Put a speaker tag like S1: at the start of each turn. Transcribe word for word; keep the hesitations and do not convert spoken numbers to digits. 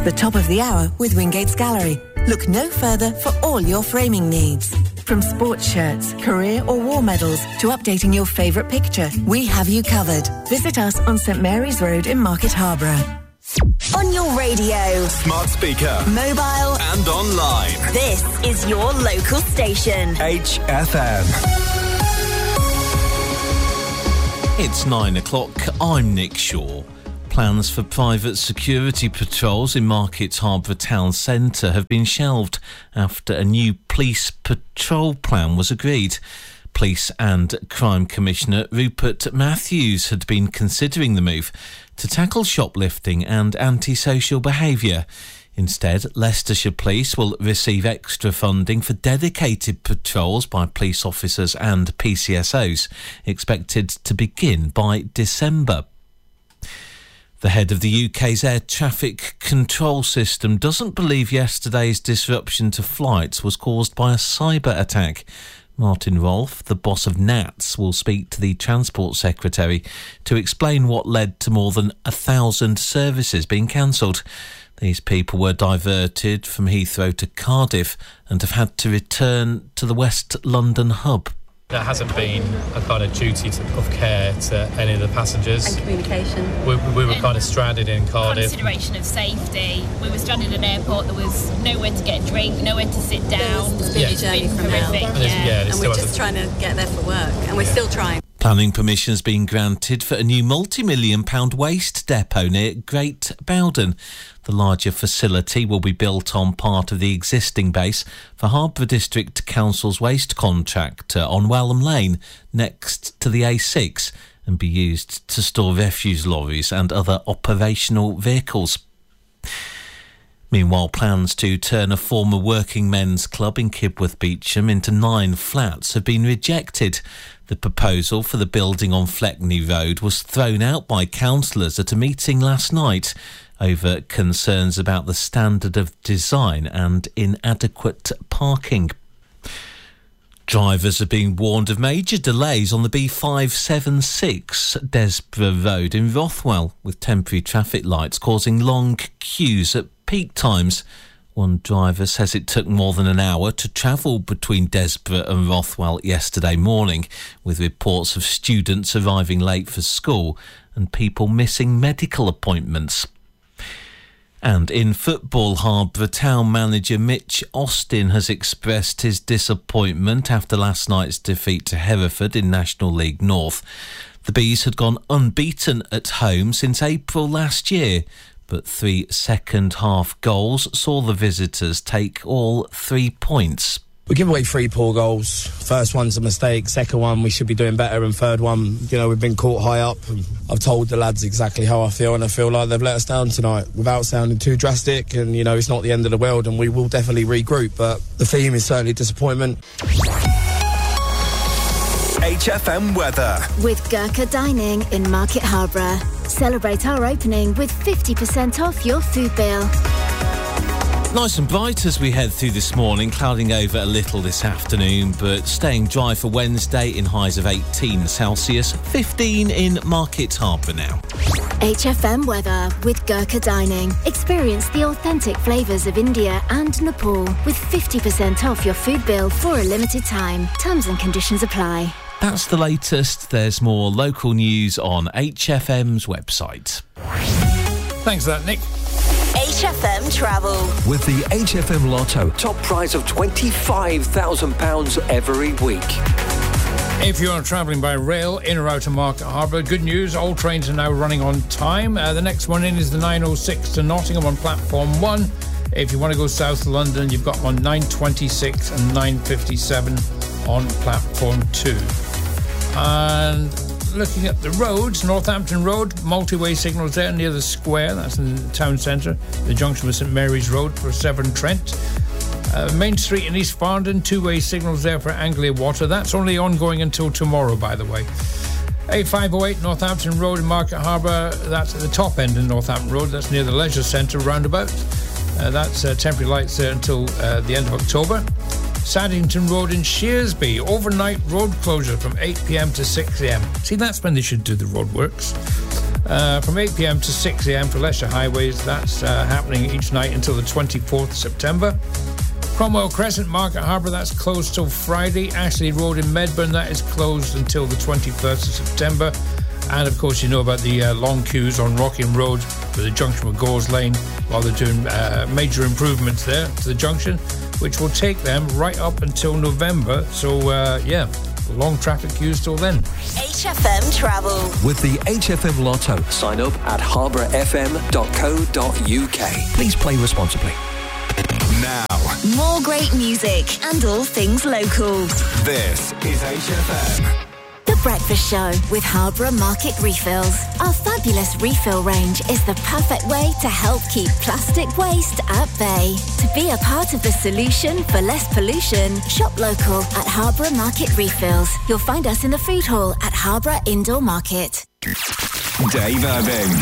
S1: the top of the hour with Wingate's Gallery. Look no further for all your framing needs. From sports shirts, career or war medals to updating your favourite picture, we have you covered. Visit us on St Mary's Road in Market Harborough.
S2: On your radio,
S3: smart speaker,
S2: mobile
S3: and online.
S2: This is your local station.
S3: H F M.
S4: It's nine o'clock. I'm Nick Shaw. Plans for private security patrols in Market Harborough Town Centre have been shelved after a new police patrol plan was agreed. Police and Crime Commissioner Rupert Matthews had been considering the move to tackle shoplifting and antisocial behaviour. Instead, Leicestershire Police will receive extra funding for dedicated patrols by police officers and P C S Os, expected to begin by December. The head of the U K's air traffic control system doesn't believe yesterday's disruption to flights was caused by a cyber attack. Martin Rolfe, the boss of N A T S, will speak to the Transport Secretary to explain what led to more than a thousand services being cancelled. These people were diverted from Heathrow to Cardiff and have had to return to the West London hub.
S5: There hasn't been a kind of duty to, of care to any of the passengers.
S6: And communication.
S5: We, we were kind of stranded in Cardiff.
S7: Consideration of safety. We were stranded in an airport. There was nowhere to get a drink, nowhere to sit down.
S6: It's been
S5: yeah.
S6: a journey from
S7: horrific,
S6: hell.
S7: yeah.
S5: Yeah,
S6: and we're just trying to get there for work, and we're still trying.
S4: Planning permission has been granted for a new multi-million pound waste depot near Great Bowden. The larger facility will be built on part of the existing base for Harborough District Council's waste contractor on Walham Lane, next to the A six, and be used to store refuse lorries and other operational vehicles. Meanwhile, plans to turn a former working men's club in Kibworth Beecham into nine flats have been rejected. The proposal for the building on Fleckney Road was thrown out by councillors at a meeting last night over concerns about the standard of design and inadequate parking. Drivers are being warned of major delays on the B five seventy-six Desborough Road in Rothwell, with temporary traffic lights causing long queues at peak times. One driver says it took more than an hour to travel between Desborough and Rothwell yesterday morning, with reports of students arriving late for school and people missing medical appointments. And in football, Harborough Town manager Mitch Austin has expressed his disappointment after last night's defeat to Hereford in National League North. The Bees had gone unbeaten at home since April last year, but three second-half goals saw the visitors take all three points.
S8: We give away three poor goals. First one's a mistake. Second one, we should be doing better. And third one, you know, we've been caught high up. And I've told the lads exactly how I feel, and I feel like they've let us down tonight without sounding too drastic. And, you know, it's not the end of the world, and we will definitely regroup. But the theme is certainly disappointment.
S3: H F M weather.
S9: With Gurkha Dining in Market Harborough. Celebrate our opening with fifty percent off your food bill.
S4: Nice and bright as we head through this morning, clouding over a little this afternoon, but staying dry for Wednesday in highs of eighteen Celsius, fifteen in Market Harborough now.
S9: H F M weather with Gurkha Dining. Experience the authentic flavours of India and Nepal with fifty percent off your food bill for a limited time. Terms and conditions apply.
S4: That's the latest. There's more local news on H F M's website.
S5: Thanks for that, Nick.
S2: H F M Travel.
S3: With the H F M Lotto, top prize of twenty-five thousand pounds every week.
S5: If you are travelling by rail in or out of Market Harborough, good news, all trains are now running on time. Uh, the next one in is the nine oh six to Nottingham on platform one. If you want to go south of London, you've got one nine twenty-six and nine fifty-seven on platform two. And looking at the roads, Northampton Road, multi-way signals there near the square, that's in the town centre, the junction with St Mary's Road for Severn Trent. Uh, Main Street in East Farndon, two-way signals there for Anglia Water. That's only ongoing until tomorrow, by the way. A five oh eight Northampton Road in Market Harborough, that's at the top end in Northampton Road, that's near the Leisure Centre roundabout. Uh, that's uh, temporary lights there until uh, the end of October. Saddington Road in Shearsby, overnight road closure from eight p m to six a m. See, that's when they should do the road works. Uh, from eight p.m. to six a.m. for Leicester Highways. That's uh, happening each night until the twenty-fourth of September. Cromwell Crescent, Market Harbour, that's closed till Friday. Ashley Road in Medburn, that is closed until the twenty-first of September. And, of course, you know about the uh, long queues on Rockingham Road with the junction with Gores Lane while they're doing uh, major improvements there to the junction, which will take them right up until November. So, uh, yeah, long traffic queues till then.
S2: H F M Travel.
S3: With the H F M Lotto. Sign up at harbour f m dot co dot u k. Please play responsibly.
S10: Now,
S2: more great music and all things local.
S10: This is H F M.
S9: The Breakfast Show with Harborough Market Refills. Our fabulous refill range is the perfect way to help keep plastic waste at bay. To be a part of the solution for less pollution, shop local at Harborough Market Refills. You'll find us in the food hall at Harborough Indoor Market.
S10: Dave Irving.